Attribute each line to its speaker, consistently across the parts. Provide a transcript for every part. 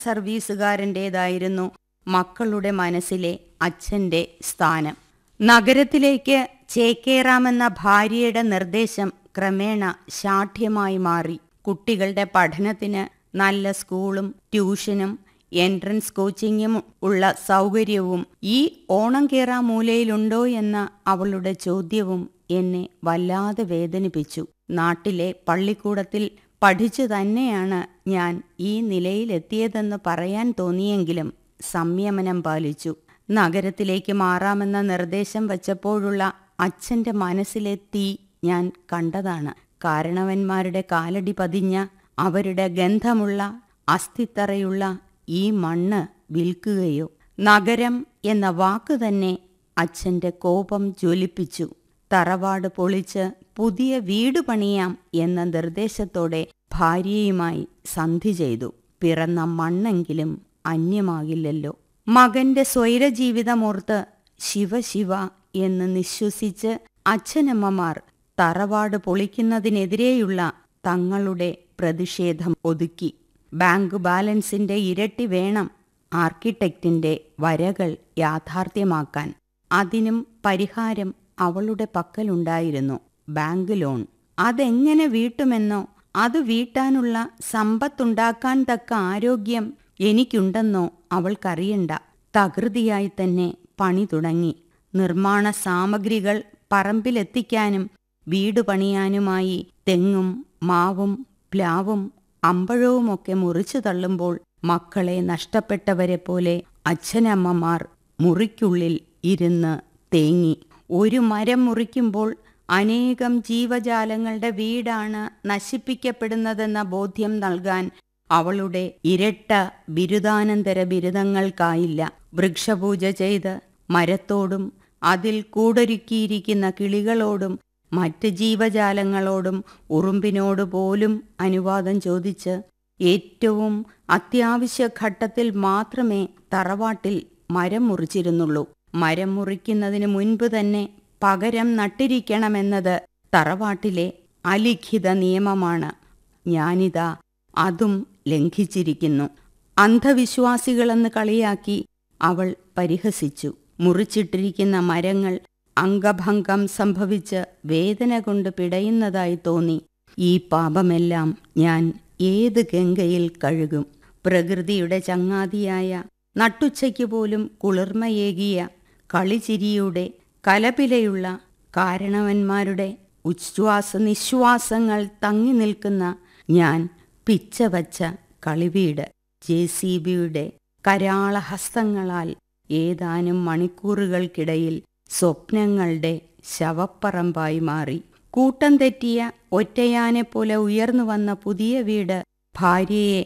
Speaker 1: സർവീസുകാരൻ്റേതായിരുന്നു മക്കളുടെ മനസ്സിലെ അച്ഛൻ്റെ സ്ഥാനം. നഗരത്തിലേക്ക് ചേക്കേറാമെന്ന ഭാര്യയുടെ നിർദ്ദേശം ക്രമേണ ശാഠ്യമായി മാറി. കുട്ടികളുടെ പഠനത്തിന് നല്ല സ്കൂളും ട്യൂഷനും എൻട്രൻസ് കോച്ചിങ്ങും ഉള്ള സൗകര്യവും ഈ ഓണം കേറാ മൂലയിലുണ്ടോ എന്ന അവളുടെ ചോദ്യവും എന്നെ വല്ലാതെ വേദനിപ്പിച്ചു. നാട്ടിലെ പള്ളിക്കൂടത്തിൽ പഠിച്ചു തന്നെയാണ് ഞാൻ ഈ നിലയിലെത്തിയതെന്ന് പറയാൻ തോന്നിയെങ്കിലും സംയമനം പാലിച്ചു. നഗരത്തിലേക്ക് മാറാമെന്ന നിർദ്ദേശം വച്ചപ്പോഴുള്ള അച്ഛൻ്റെ മനസ്സിലെ തീ ഞാൻ കണ്ടതാണ്. കാരണവന്മാരുടെ കാലടി പതിഞ്ഞ, അവരുടെ ഗന്ധമുള്ള, അസ്ഥിത്തറയുള്ള ഈ മണ്ണ് വിൽക്കുകയോ? നഗരം എന്ന വാക്ക് തന്നെ അച്ഛൻ്റെ കോപം ജ്വലിപ്പിച്ചു. തറവാട് പൊളിച്ച് പുതിയ വീട് പണിയാം എന്ന നിർദ്ദേശത്തോടെ ഭാര്യയുമായി സന്ധി ചെയ്തു. പിറന്ന മണ്ണെങ്കിലും അന്യമാകില്ലല്ലോ. മകന്റെ സ്വൈരജീവിതമോർത്ത് ശിവ ശിവ എന്ന് നിശ്വസിച്ച് അച്ഛനമ്മമാർ തറവാട് പൊളിക്കുന്നതിനെതിരെയുള്ള തങ്ങളുടെ പ്രതിഷേധം ഒതുക്കി. ബാങ്ക് ബാലൻസിന്റെ ഇരട്ടി വേണം ആർക്കിടെക്റ്റിന്റെ വരകൾ യാഥാർത്ഥ്യമാക്കാൻ. അതിനും പരിഹാരം അവളുടെ പക്കലുണ്ടായിരുന്നു: ബാങ്ക് ലോൺ. അതെങ്ങനെ വീട്ടുമെന്നോ അത് വീട്ടാനുള്ള സമ്പത്തുണ്ടാക്കാൻ തക്ക ആരോഗ്യം എനിക്കുണ്ടെന്നോ അവൾക്കറിയണ്ട. തകൃതിയായി തന്നെ പണി തുടങ്ങി. നിർമ്മാണ സാമഗ്രികൾ പറമ്പിലെത്തിക്കാനും വീട് പണിയാനുമായി തെങ്ങും മാവും പ്ലാവും അമ്പഴവുമൊക്കെ മുറിച്ചു തള്ളുമ്പോൾ മക്കളെ നഷ്ടപ്പെട്ടവരെ പോലെ അച്ഛനമ്മമാർ മുറിക്കുള്ളിൽ ഇരുന്ന് തേങ്ങി. ഒരു മരം മുറിക്കുമ്പോൾ അനേകം ജീവജാലങ്ങളുടെ വീടാണ് നശിപ്പിക്കപ്പെടുന്നതെന്ന ബോധ്യം നൽകാൻ അവളുടെ ഇരട്ട ബിരുദാനന്തര ബിരുദങ്ങൾക്കായില്ല. വൃക്ഷപൂജ ചെയ്ത് മരത്തോടും അതിൽ കൂടൊരുക്കിയിരിക്കുന്ന കിളികളോടും മറ്റ് ജീവജാലങ്ങളോടും ഉറുമ്പിനോട് പോലും അനുവാദം ചോദിച്ച് ഏറ്റവും അത്യാവശ്യ ഘട്ടത്തിൽ മാത്രമേ തറവാട്ടിൽ മരം മുറിച്ചിരുന്നുള്ളൂ. മരം മുറിക്കുന്നതിന് മുൻപ് തന്നെ പകരം നട്ടിരിക്കണമെന്നത് തറവാട്ടിലെ അലിഖിത നിയമമാണ്. ഞാനിതാ അതും ലംഘിച്ചിരിക്കുന്നു. അന്ധവിശ്വാസികളെന്ന് കളിയാക്കി അവൾ പരിഹസിച്ചു. മുറിച്ചിട്ടിരിക്കുന്ന മരങ്ങൾ അംഗഭംഗം സംഭവിച്ച് വേദന കൊണ്ട് പിടയുന്നതായി തോന്നി. ഈ പാപമെല്ലാം ഞാൻ ഏത് ഗംഗയിൽ കഴുകും? പ്രകൃതിയുടെ ചങ്ങാതിയായ, നട്ടുച്ചയ്ക്ക് പോലും കുളിർമയേകിയ, കളിചിരിയുടെ കലപിലയുള്ള, കാരണവന്മാരുടെ ഉച്ഛ്വാസനിശ്വാസങ്ങൾ തങ്ങി നിൽക്കുന്ന ഞാൻ പിച്ചവച്ച കളിവീട് JCBയുടെ കരാളഹസ്തങ്ങളാൽ ഏതാനും മണിക്കൂറുകൾക്കിടയിൽ സ്വപ്നങ്ങളുടെ ശവപ്പറമ്പായി മാറി. കൂട്ടം തെറ്റിയ ഒറ്റയാനെപ്പോലെ ഉയർന്നു വന്ന പുതിയ വീട് ഭാര്യയെ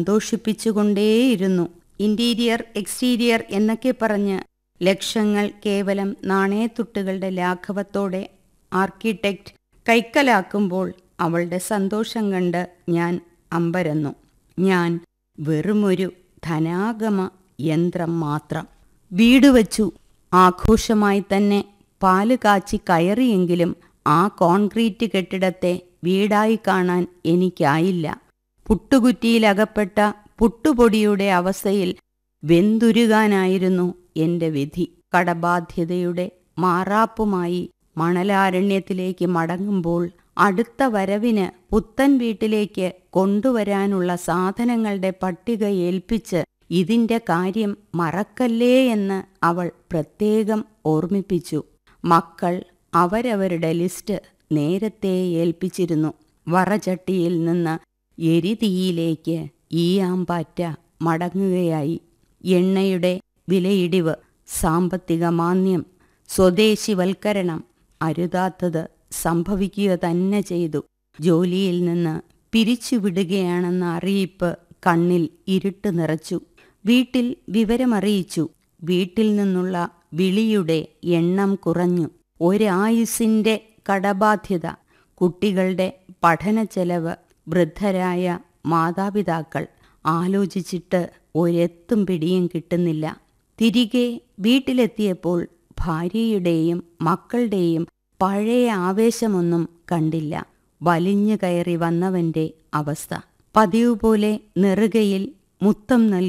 Speaker 1: സന്തോഷിപ്പിച്ചുകൊണ്ടേയിരുന്നു. ഇന്റീരിയർ എക്സ്റ്റീരിയർ എന്നൊക്കെ പറഞ്ഞ് ലക്ഷങ്ങൾ കേവലം നാണയത്തുട്ടുകളുടെ ലാഘവത്തോടെ ആർക്കിടെക്റ്റ് കൈക്കലാക്കുമ്പോൾ അവളുടെ സന്തോഷം കണ്ട് ഞാൻ അമ്പരന്നു. ഞാൻ വെറുമൊരു ധനാഗമ യന്ത്രം മാത്രം. വീട് വച്ചു, ആഘോഷമായി തന്നെ പാല് കാച്ചി കയറിയെങ്കിലും ആ കോൺക്രീറ്റ് കെട്ടിടത്തെ വീടായി കാണാൻ എനിക്കായില്ല. പുട്ടുകുറ്റിയിലകപ്പെട്ട പുട്ടുപൊടിയുടെ അവസ്ഥയിൽ വെന്തുരുകാനായിരുന്നു എന്റെ വിധി. കടബാധ്യതയുടെ മാറാപ്പുമായി മണലാരണ്യത്തിലേക്ക് മടങ്ങുമ്പോൾ അടുത്ത വരവിന് പുത്തൻ വീട്ടിലേക്ക് കൊണ്ടുവരാനുള്ള സാധനങ്ങളുടെ പട്ടിക ഏൽപ്പിച്ച് ഇതിന്റെ കാര്യം മറക്കല്ലേ എന്ന് അവൾ പ്രത്യേകം ഓർമ്മിപ്പിച്ചു. മക്കൾ അവരവരുടെ ലിസ്റ്റ് നേരത്തെ ഏൽപ്പിച്ചിരുന്നു. വറചട്ടിയിൽ നിന്ന് എരിതീയിലേക്ക് ഈയാമ്പാറ്റ മടങ്ങുകയായി. എണ്ണയുടെ വിലയിടിവ്, സാമ്പത്തിക മാന്ദ്യം, സ്വദേശിവൽക്കരണം അരുതാത്തത് സംഭവിക്കുക തന്നെ ചെയ്തു. ജോലിയിൽ നിന്ന് പിരിച്ചുവിടുകയാണെന്ന അറിയിപ്പ് കണ്ണിൽ ഇരുട്ട് നിറച്ചു. വീട്ടിൽ വിവരമറിയിച്ചു. വീട്ടിൽ നിന്നുള്ള വിളിയുടെ എണ്ണം കുറഞ്ഞു. ഒരായുസിന്റെ കടബാധ്യത, കുട്ടികളുടെ പഠനച്ചെലവ്, വൃദ്ധരായ മാതാപിതാക്കൾ. ആലോചിച്ചിട്ട് ഒരെത്തും പിടിയും കിട്ടുന്നില്ല. തിരികെ വീട്ടിലെത്തിയപ്പോൾ ഭാര്യയുടെയും മക്കളുടെയും പഴയ ആവേശമൊന്നും കണ്ടില്ല. വലിഞ്ഞു കയറി വന്നവന്റെ അവസ്ഥ. പതിവ് പോലെ നെറുകയിൽ മുത്തം നൽകി